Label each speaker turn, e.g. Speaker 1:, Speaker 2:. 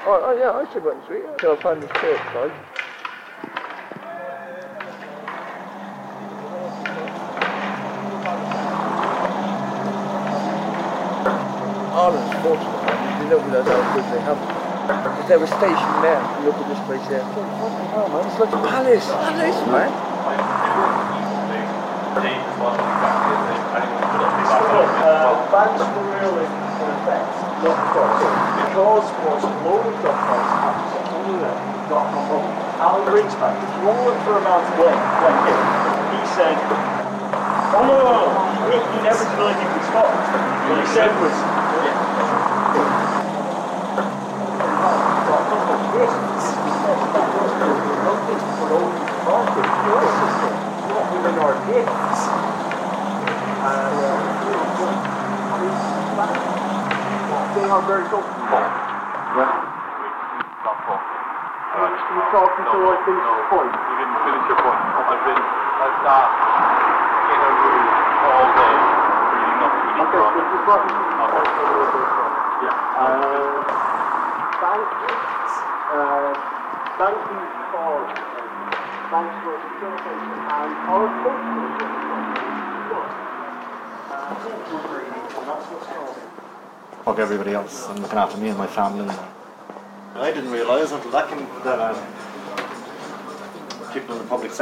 Speaker 1: Oh, yeah, I should went sweet. Until I find this church, guys. Ireland's fortunate, man. You don't realise how good they have it. If they were stationed there, you look at this place there. Oh, fucking hell, man. It's like a palace. Palace, man.
Speaker 2: Banks were really, in effect, not because was loads of places anyway, got from home. Alan Greenspan, if you only look for a man to blame, like him, he said, oh no, inevitably you can stop. What he said was, they are very comfortable.
Speaker 3: Yeah.
Speaker 2: You talking to like this point?
Speaker 3: You didn't finish your point. I've been at that in a room all day, reading nothing but
Speaker 2: Okay, this is what
Speaker 3: Yeah.
Speaker 2: Thank you for thanks for facilitation and our culture.
Speaker 4: Fuck everybody else. I'm looking after me and my family. I didn't realise until that came that people in the public sector